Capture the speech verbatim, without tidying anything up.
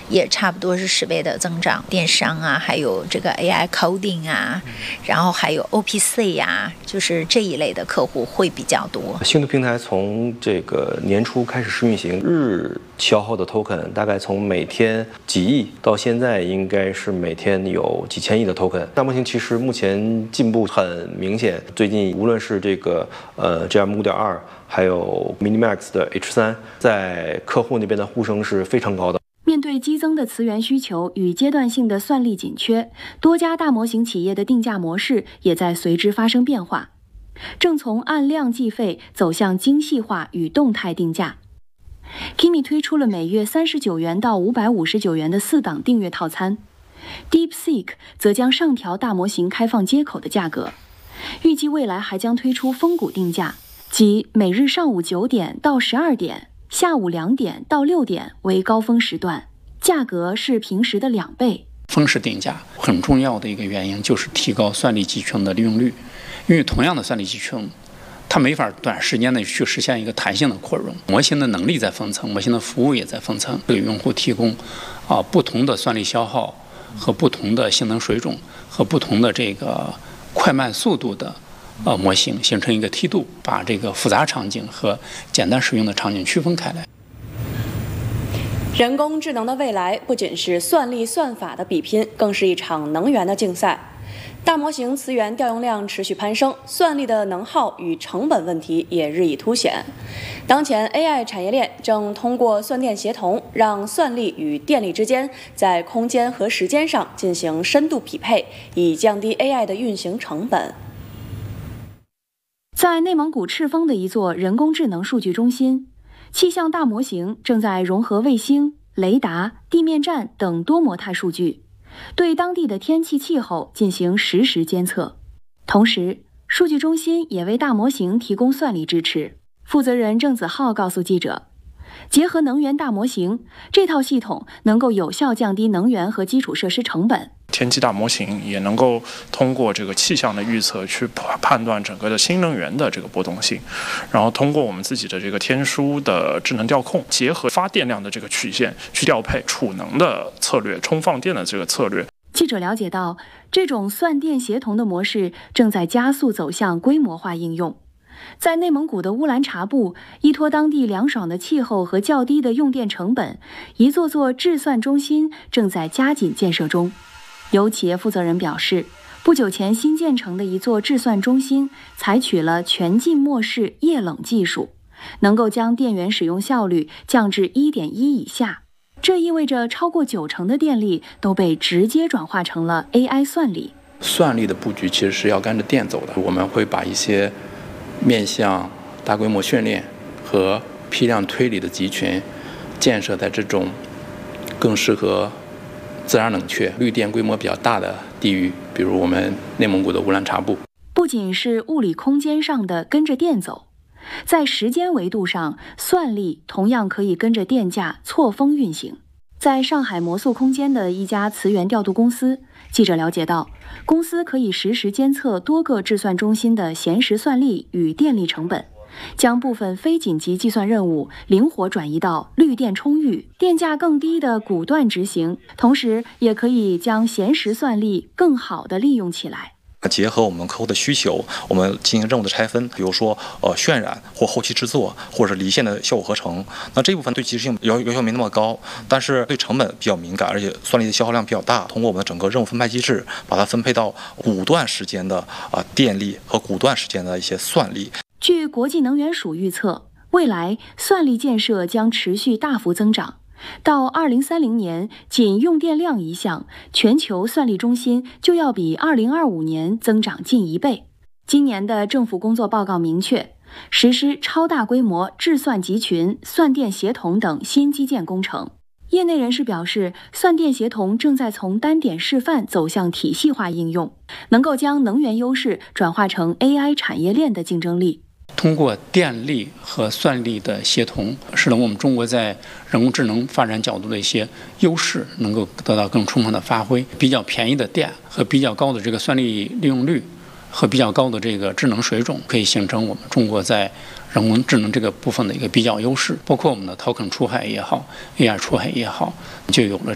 也差不多是十倍的增长。电商啊，还有这个 A I coding 啊，然后还有 O P C 啊，就是这一类的客户会比较多。 星图平台从这个年初开始试运行，日消耗的 token 大概从每天几亿到现在应该是每天有几千亿的 token。大模型其实目前进步很明显，最近无论是这个呃 G M 五点二，还有 Minimax 的 H 三，在客户那边的呼声是非常高的。 面对激增的词源需求与阶段性的算力紧缺，多家大模型企业的定价模式也在随之发生变化，正从按量计费走向精细化与动态定价。Kimi 推出了每月三十九元到五百五十九元的四档订阅套餐 ，DeepSeek 则将上调大模型开放接口的价格，预计未来还将推出峰谷定价，即每日上午九点到十二点。下午两点到六点为高峰时段，价格是平时的两倍。 峰时定价很重要的一个原因就是提高算力集群的利用率，因为同样的算力集群，它没法短时间内去实现一个弹性的扩容，模型的能力在分层，模型的服务也在分层，给用户提供啊不同的算力消耗和不同的性能水准和不同的这个快慢速度的。呃，模型形成一个梯度，把这个复杂场景和简单使用的场景区分开来。 人工智能的未来不仅是算力算法的比拼，更是一场能源的竞赛。大模型词源调用量持续攀升，算力的能耗与成本问题也日益凸显。当前 A I 产业链正通过算电协同，让算力与电力之间在空间和时间上进行深度匹配，以降低 A I 的运行成本。 在内蒙古赤峰的一座人工智能数据中心，气象大模型正在融合卫星、雷达、地面站等多模态数据，对当地的天气气候进行实时监测。同时，数据中心也为大模型提供算力支持。负责人郑子浩告诉记者，结合能源大模型，这套系统能够有效降低能源和基础设施成本。 天气大模型也能够通过这个气象的预测去判断整个的新能源的这个波动性，然后通过我们自己的这个天枢的智能调控，结合发电量的这个曲线去调配储能的策略、充放电的这个策略。 记者了解到，这种算电协同的模式正在加速走向规模化应用。在内蒙古的乌兰察布，依托当地凉爽的气候和较低的用电成本，一座座智算中心正在加紧建设中。有企业负责人表示，不久前新建成的一座智算中心采取了全浸没式液冷技术，能够将电源使用效率降至 一点一 以下。这意味着超过九成的电力都被直接转化成了 A I 算力。 算力的布局其实是要跟着电走的，我们会把一些面向大规模训练和批量推理的集群建设在这种更适合自然冷却、绿电规模比较大的地域，比如我们内蒙古的乌兰察布。 不仅是物理空间上的跟着电走，在时间维度上，算力同样可以跟着电价错峰运行。在上海魔素空间的一家磁源调度公司，记者了解到，公司可以实时监测多个智算中心的闲时算力与电力成本，将部分非紧急计算任务灵活转移到绿电充裕、电价更低的谷段执行，同时也可以将闲时算力更好地利用起来。 结合我们客户的需求，我们进行任务的拆分，比如说呃渲染或后期制作，或者是离线的效果合成。那这部分对及时性要要求没那么高，但是对成本比较敏感，而且算力的消耗量比较大。通过我们的整个任务分派机制，把它分配到谷段时间的啊、呃、电力和谷段时间的一些算力。 据国际能源署预测，未来算力建设将持续大幅增长。到二零三零年，仅用电量一项，全球算力中心就要比二零二五年增长近一倍。今年的政府工作报告明确，实施超大规模智算集群、算电协同等新基建工程。业内人士表示，算电协同正在从单点示范走向体系化应用，能够将能源优势转化成 A I 产业链的竞争力。 通过电力和算力的协同，使得我们中国在人工智能发展角度的一些优势能够得到更充分的发挥。比较便宜的电和比较高的这个算力利用率和比较高的这个智能水准，可以形成我们中国在人工智能这个部分的一个比较优势。包括我们的 token 出海也好 ，A I 出海也好，就有了